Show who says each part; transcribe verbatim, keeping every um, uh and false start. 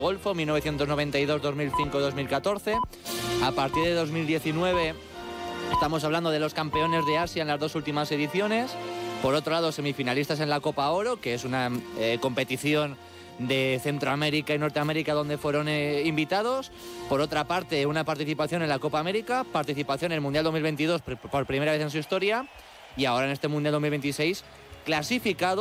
Speaker 1: Golfo, mil novecientos noventa y dos, dos mil cinco, dos mil catorce. A partir de dos mil diecinueve estamos hablando de los campeones de Asia en las dos últimas ediciones. Por otro lado, semifinalistas en la Copa Oro, que es una eh, competición de Centroamérica y Norteamérica donde fueron eh, invitados. Por otra parte, una participación en la Copa América, participación en el Mundial dos mil veintidós por, por primera vez en su historia, y ahora en este Mundial dos mil veintiséis clasificado